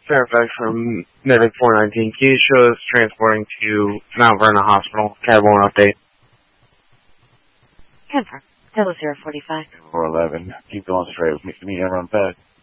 Fairfax from Medic 419. Can you show us transporting to Mount Vernon Hospital? Cab 1 update. Confirm. That was 045. 411. Keep going straight. Meet everyone back.